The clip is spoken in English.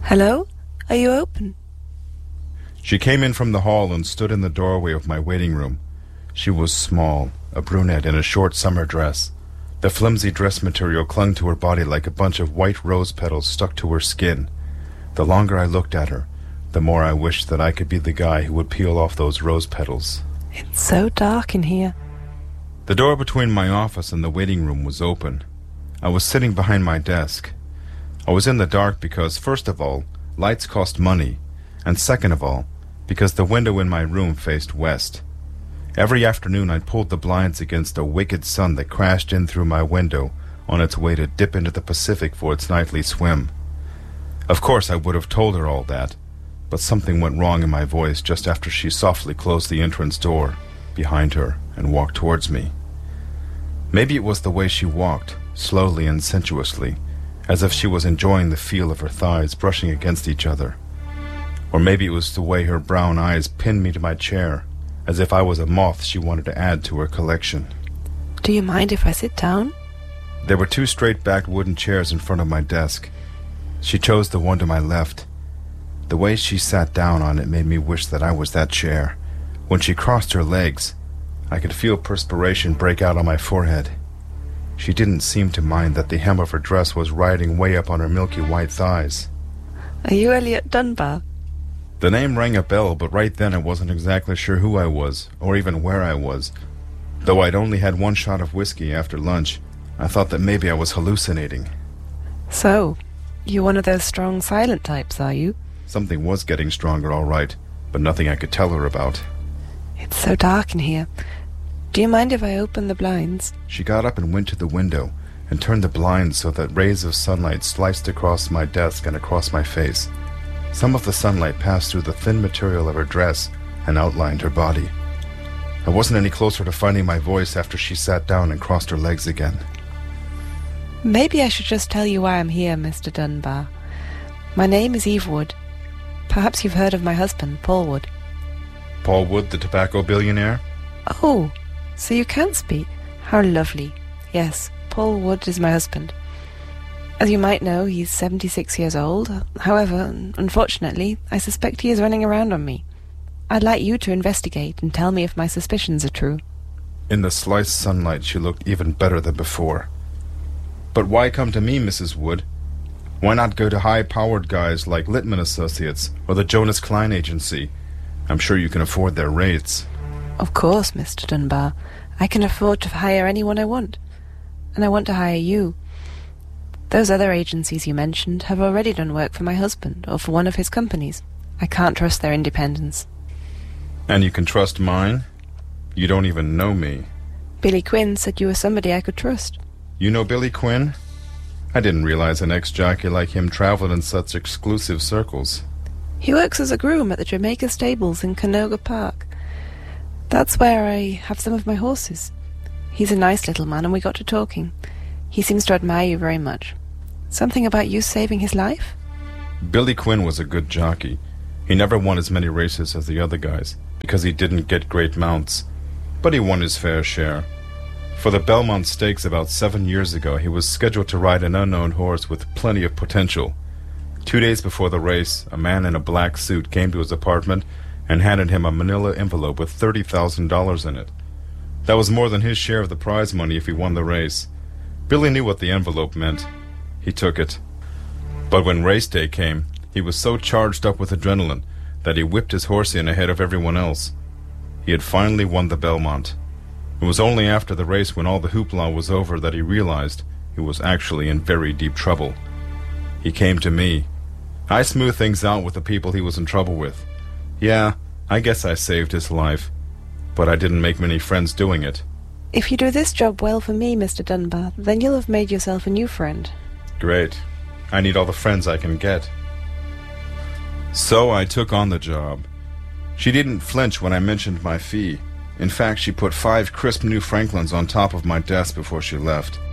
Hello? Are you open? She came in from the hall and stood in the doorway of my waiting room. She was small, a brunette in a short summer dress. The flimsy dress material clung to her body like a bunch of white rose petals stuck to her skin. The longer I looked at her, the more I wished that I could be the guy who would peel off those rose petals. It's so dark in here. The door between my office and the waiting room was open. I was sitting behind my desk. I was in the dark because, first of all, lights cost money, and second of all, because the window in my room faced west. Every afternoon I pulled the blinds against a wicked sun that crashed in through my window on its way to dip into the Pacific for its nightly swim. Of course I would have told her all that, but something went wrong in my voice just after she softly closed the entrance door behind her and walked towards me. Maybe it was the way she walked, slowly and sensuously, as if she was enjoying the feel of her thighs brushing against each other. Or maybe it was the way her brown eyes pinned me to my chair, as if I was a moth she wanted to add to her collection. Do you mind if I sit down? There were two straight-backed wooden chairs in front of my desk. She chose the one to my left. The way she sat down on it made me wish that I was that chair. When she crossed her legs, I could feel perspiration break out on my forehead. She didn't seem to mind that the hem of her dress was riding way up on her milky white thighs. Are you Elliot Dunbar? The name rang a bell, but right then I wasn't exactly sure who I was, or even where I was. Though I'd only had one shot of whiskey after lunch, I thought that maybe I was hallucinating. So, you're one of those strong silent types, are you? Something was getting stronger, all right, but nothing I could tell her about. It's so dark in here. Do you mind if I open the blinds? She got up and went to the window and turned the blinds so that rays of sunlight sliced across my desk and across my face. Some of the sunlight passed through the thin material of her dress and outlined her body. I wasn't any closer to finding my voice after she sat down and crossed her legs again. Maybe I should just tell you why I'm here, Mr. Dunbar. My name is Eve Wood. Perhaps you've heard of my husband, Paul Wood. Paul Wood, the tobacco billionaire? Oh, so you can speak. How lovely. Yes, Paul Wood is my husband. As you might know, he's 76 years old. However, unfortunately, I suspect he is running around on me. I'd like you to investigate and tell me if my suspicions are true. In the sliced sunlight, she looked even better than before. But why come to me, Mrs. Wood? Why not go to high-powered guys like Littman Associates or the Jonas Klein Agency? I'm sure you can afford their rates. Of course, Mr. Dunbar. I can afford to hire anyone I want. And I want to hire you. Those other agencies you mentioned have already done work for my husband or for one of his companies. I can't trust their independence. And you can trust mine? You don't even know me. Billy Quinn said you were somebody I could trust. You know Billy Quinn? I didn't realize an ex-jockey like him traveled in such exclusive circles. He works as a groom at the Jamaica Stables in Canoga Park. That's where I have some of my horses. He's a nice little man, and we got to talking. He seems to admire you very much. Something about you saving his life? Billy Quinn was a good jockey. He never won as many races as the other guys, because he didn't get great mounts. But he won his fair share. For the Belmont Stakes about 7 years ago, he was scheduled to ride an unknown horse with plenty of potential. 2 days before the race, a man in a black suit came to his apartment and handed him a manila envelope with $30,000 in it. That was more than his share of the prize money if he won the race. Billy knew what the envelope meant. He took it. But when race day came, he was so charged up with adrenaline that he whipped his horse in ahead of everyone else. He had finally won the Belmont. It was only after the race, when all the hoopla was over, that he realized he was actually in very deep trouble. He came to me. I smoothed things out with the people he was in trouble with. Yeah, I guess I saved his life, but I didn't make many friends doing it. If you do this job well for me, Mr. Dunbar, then you'll have made yourself a new friend. Great. I need all the friends I can get. So I took on the job. She didn't flinch when I mentioned my fee. In fact, she put 5 crisp new Franklins on top of my desk before she left.